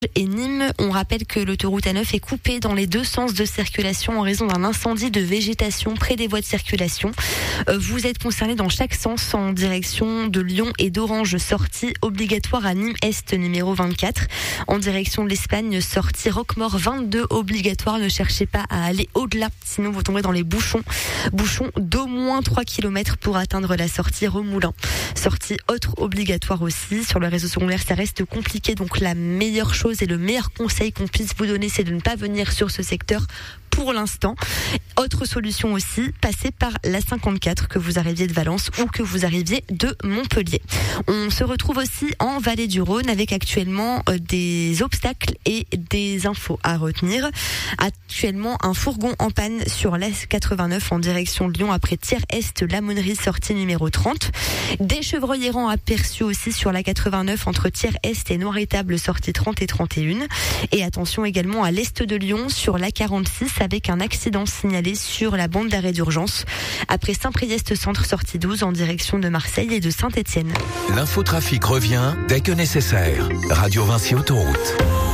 Et Nîmes, on rappelle que l'autoroute A9 est coupée dans les deux sens de circulation en raison d'un incendie de végétation près des voies de circulation. Vous êtes concerné dans chaque sens en direction de Lyon et d'Orange, sortie obligatoire à Nîmes Est numéro 24. En direction de l'Espagne, sortie Roquemaure 22 obligatoire. Ne cherchez pas à aller au-delà, sinon vous tomberez dans les bouchons. Bouchons d'au moins 3 km pour atteindre la sortie Remoulin. Sortie autre obligatoire aussi. Sur le réseau secondaire, ça reste compliqué, donc la meilleure chose et le meilleur conseil qu'on puisse vous donner, c'est de ne pas venir sur ce secteur pour l'instant. Autre solution aussi, passez par la 54, que vous arriviez de Valence ou que vous arriviez de Montpellier. On se retrouve aussi en Vallée du Rhône avec actuellement des obstacles et des infos à retenir. Actuellement, un fourgon en panne sur la 89 en direction de Lyon après Thiers-Est, l'Aumônerie, sortie numéro 30. Des chevreuils errants aperçus aussi sur la 89 entre Thiers-Est et Noir-Étable, sortie 30 et 31. Et attention également à l'Est de Lyon sur la 46 avec un accident signalé sur la bande d'arrêt d'urgence après Saint-Priest Centre, sortie 12 en direction de Marseille et de Saint-Étienne. L'infotrafic revient dès que nécessaire. Radio Vinci Autoroute.